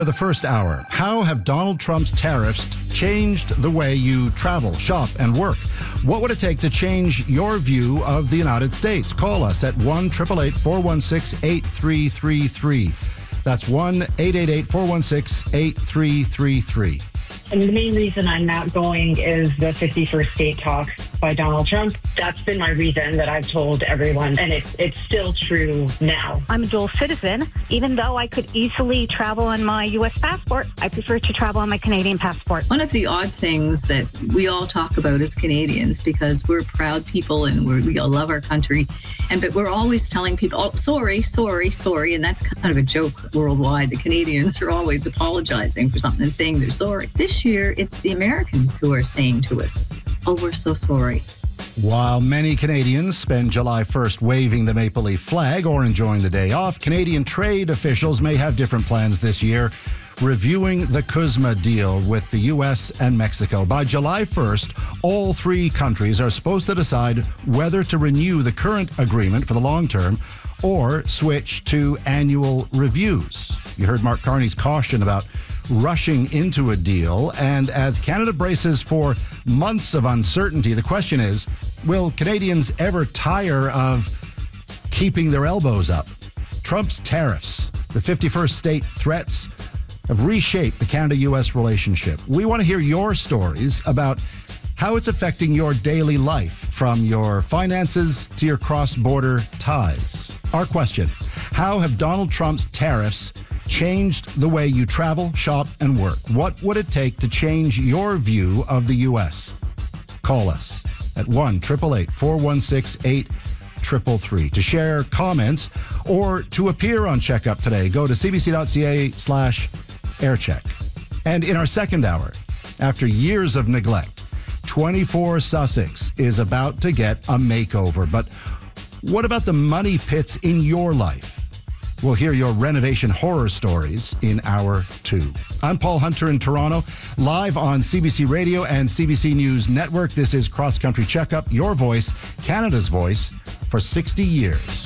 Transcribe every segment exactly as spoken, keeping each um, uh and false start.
For the first hour, how have Donald Trump's tariffs changed the way you travel, shop, and work? What would it take to change your view of the United States? Call us at one eight eight eight, four one six, eight three three three. That's one eight eight eight, four one six, eight three three three. And the main reason I'm not going is the fifty-first state talks by Donald Trump. That's been my reason that I've told everyone, and it's it's still true now. I'm a dual citizen. Even though I could easily travel on my U S passport, I prefer to travel on my Canadian passport. One of the odd things that we all talk about as Canadians, because we're proud people and we're, we all love our country, and but we're always telling people, oh, sorry, sorry, sorry, and that's kind of a joke worldwide. The Canadians are always apologizing for something and saying they're sorry. This year, it's the Americans who are saying to us, oh, we're so sorry. While many Canadians spend July first waving the Maple Leaf flag or enjoying the day off, Canadian trade officials may have different plans this year, reviewing the CUSMA deal with the U S and Mexico. By July first, all three countries are supposed to decide whether to renew the current agreement for the long term or switch to annual reviews. You heard Mark Carney's caution about rushing into a deal, and as Canada braces for months of uncertainty, the question is, will Canadians ever tire of keeping their elbows up? Trump's tariffs, the fifty-first state threats, have reshaped the Canada-U S relationship. We want to hear your stories about how it's affecting your daily life, from your finances to your cross-border ties. Our question: how have Donald Trump's tariffs changed the way you travel, shop, and work? What would it take to change your view of the U S? Call us at one eight eight eight, four one six, eight three three. To share comments or to appear on Checkup today, go to cbc.ca slash aircheck. And in our second hour, after years of neglect, twenty-four Sussex is about to get a makeover. But what about the money pits in your life? We'll hear your renovation horror stories in hour two. I'm Paul Hunter in Toronto, live on C B C Radio and C B C News Network. This is Cross Country Checkup, your voice, Canada's voice, for sixty years.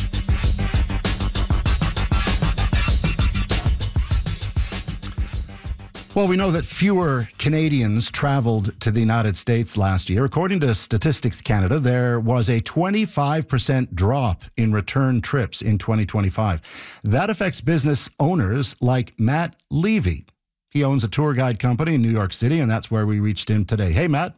Well, we know that fewer Canadians traveled to the United States last year. According to Statistics Canada, there was a twenty-five percent drop in return trips in twenty twenty-five. That affects business owners like Matt Levy. He owns a tour guide company in New York City, and that's where we reached him today. Hey, Matt.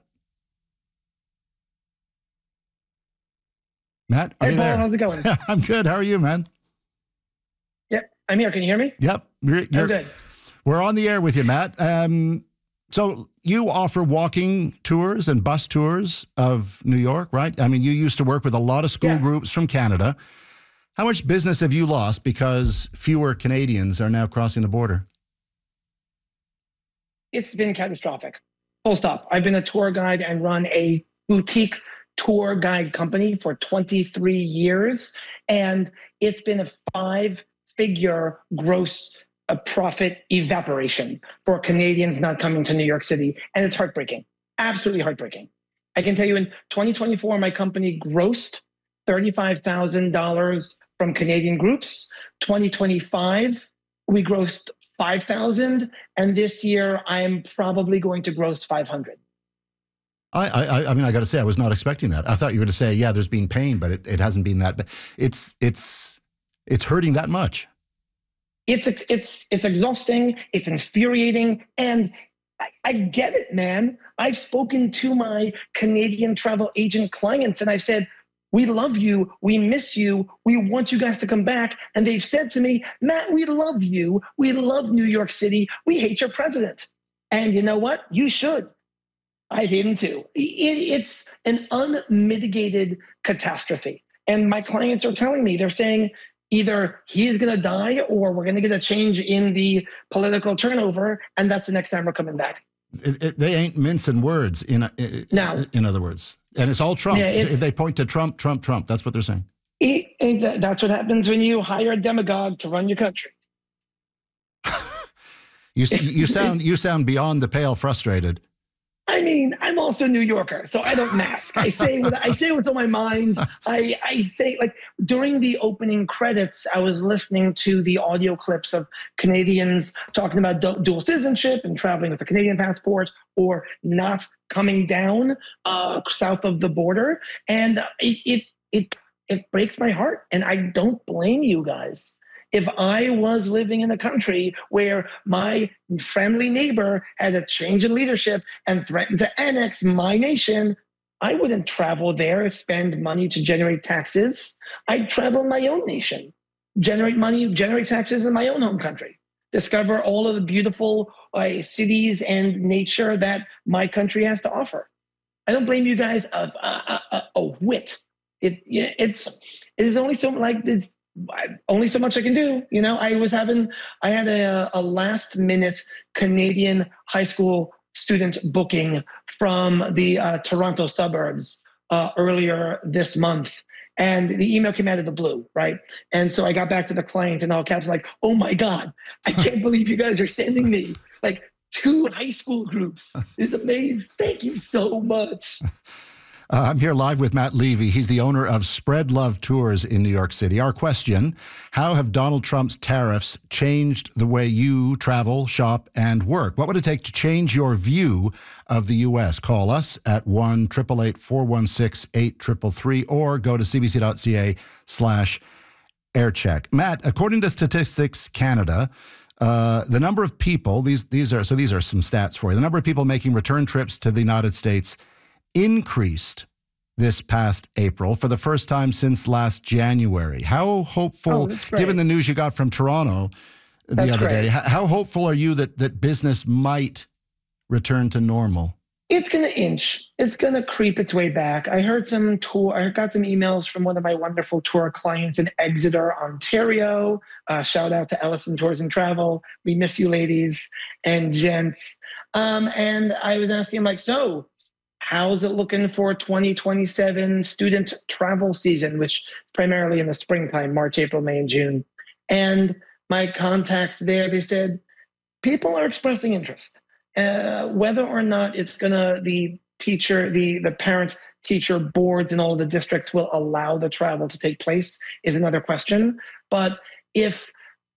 Matt, are hey, you Paul, there? How's it going? I'm good. How are you, man? Yep, I'm here. Can you hear me? Yep. You're, you're, I'm good. We're on the air with you, Matt. Um, so you offer walking tours and bus tours of New York, right? I mean, you used to work with a lot of school Yeah. groups from Canada. How much business have you lost because fewer Canadians are now crossing the border? It's been catastrophic. Full stop. I've been a tour guide and run a boutique tour guide company for twenty-three years. And it's been a five-figure gross a profit evaporation for Canadians not coming to New York City. And it's heartbreaking, absolutely heartbreaking. I can tell you in twenty twenty-four, my company grossed thirty-five thousand dollars from Canadian groups. twenty twenty-five, we grossed five thousand dollars. And this year, I'm probably going to gross five hundred dollars. I, I, I mean, I got to say, I was not expecting that. I thought you were going to say, yeah, there's been pain, but it, it hasn't been that. But it's, it's, it's hurting that much. It's it's it's exhausting. It's infuriating, and I, I get it, man. I've spoken to my Canadian travel agent clients, and I've said, "We love you. We miss you. We want you guys to come back." And they've said to me, "Matt, we love you. We love New York City. We hate your president." And you know what? You should. I hate him too. It, it's an unmitigated catastrophe, and my clients are telling me, they're saying, either he's going to die or we're going to get a change in the political turnover, and that's the next time we're coming back. It, it, they ain't mincing words, in, in, no. in other words. And it's all Trump. Yeah, it, they point to Trump, Trump, Trump. That's what they're saying. It, it, that's what happens when you hire a demagogue to run your country. you, you, sound, you sound beyond the pale frustrated. I mean, I'm also a New Yorker, so I don't mask. I say what I say what's on my mind. I I say, like, during the opening credits, I was listening to the audio clips of Canadians talking about du- dual citizenship and traveling with a Canadian passport or not coming down uh, south of the border, and it it it it breaks my heart, and I don't blame you guys. If I was living in a country where my friendly neighbor had a change in leadership and threatened to annex my nation, I wouldn't travel there, spend money to generate taxes. I'd travel in my own nation, generate money, generate taxes in my own home country, discover all of the beautiful uh, cities and nature that my country has to offer. I don't blame you guys a, a, a, a whit. It, it's, it is only so like this. Only so much I can do. You know, I was having, I had a, a last minute Canadian high school student booking from the uh, Toronto suburbs uh, earlier this month. And the email came out of the blue, right? And so I got back to the client and all caps like, oh my God, I can't believe you guys are sending me like two high school groups. It's amazing. Thank you so much. Uh, I'm here live with Matt Levy. He's the owner of Spread Love Tours in New York City. Our question, how have Donald Trump's tariffs changed the way you travel, shop, and work? What would it take to change your view of the U S? Call us at one eight eight eight, four one six, eight three three three or go to cbc.ca slash aircheck. Matt, according to Statistics Canada, uh, the number of people, these these are so these are some stats for you. The number of people making return trips to the United States increased this past April for the first time since last January. How hopeful, oh, given the news you got from Toronto the that's other great. day, how hopeful are you that, that business might return to normal? It's going to inch. It's going to creep its way back. I heard some tour, I got some emails from one of my wonderful tour clients in Exeter, Ontario. Uh, shout out to Ellison Tours and Travel. We miss you, ladies and gents. Um, and I was asking him, like, so how's it looking for twenty twenty-seven student travel season, which is primarily in the springtime, March, April, May, and June. And my contacts there, they said, people are expressing interest. Uh, whether or not it's going to, the teacher, the, the parent teacher boards and all of the districts will allow the travel to take place is another question. But if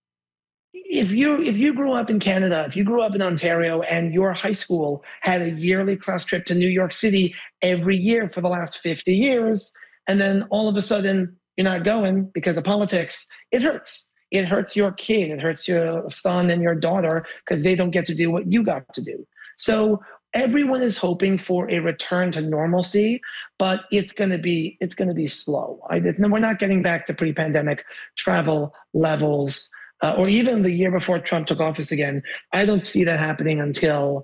If you if you grew up in Canada, if you grew up in Ontario and your high school had a yearly class trip to New York City every year for the last fifty years, and then all of a sudden you're not going because of politics, it hurts. It hurts your kid. It hurts your son and your daughter because they don't get to do what you got to do. So everyone is hoping for a return to normalcy, but it's going to be it's going to be slow. I, it's, we're not getting back to pre-pandemic travel levels. Uh, or even the year before Trump took office again. I don't see that happening until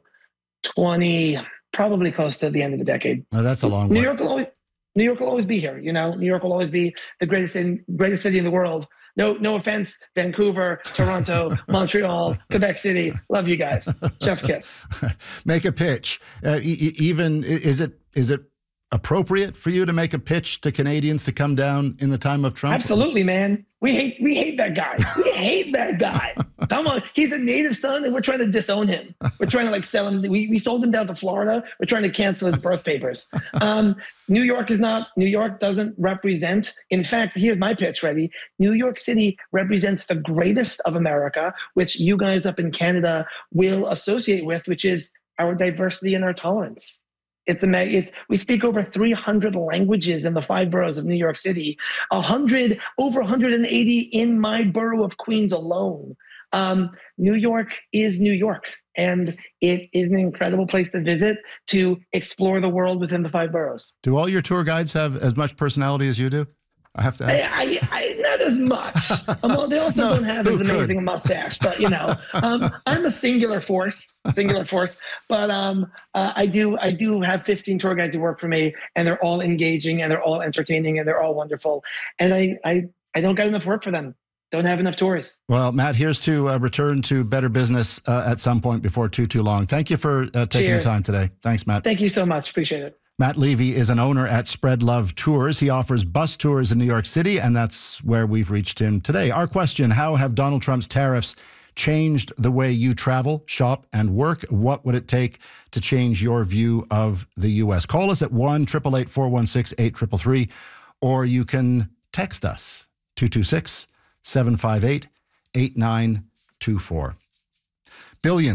twenty, probably close to the end of the decade. Oh, that's a long New way. York will always, New York will always be here. You know, New York will always be the greatest in, greatest city in the world. No, no offense, Vancouver, Toronto, Montreal, Quebec City. Love you guys. Chef kiss. Make a pitch. Uh, e- even is it is it appropriate for you to make a pitch to Canadians to come down in the time of Trump? Absolutely, man. We hate we hate that guy. We hate that guy. Come on, he's a native son, and we're trying to disown him. We're trying to like sell him. We we sold him down to Florida. We're trying to cancel his birth papers. Um, New York is not. New York doesn't represent. In fact, here's my pitch. Ready? New York City represents the greatest of America, which you guys up in Canada will associate with, which is our diversity and our tolerance. It's a, it's, we speak over three hundred languages in the five boroughs of New York City, one hundred, over one hundred eighty in my borough of Queens alone. Um, New York is New York, and it is an incredible place to visit, to explore the world within the five boroughs. Do all your tour guides have as much personality as you do? I have to ask. I, I, I, not as much. Um, well, they also No, don't have who as amazing could? a mustache, but you know, um, I'm a singular force, singular force. But um, uh, I do, I do have fifteen tour guides who work for me, and they're all engaging, and they're all entertaining, and they're all wonderful. And I, I, I don't get enough work for them. Don't have enough tours. Well, Matt, here's to uh, return to better business uh, at some point before too, too long. Thank you for uh, taking Cheers. the time today. Thanks, Matt. Thank you so much. Appreciate it. Matt Levy is an owner at Spread Love Tours. He offers bus tours in New York City, and that's where we've reached him today. Our question, how have Donald Trump's tariffs changed the way you travel, shop, and work? What would it take to change your view of the U S? Call us at one eight eight eight, four one six, eight three three three, or you can text us two two six, seven five eight, eight nine two four. Billions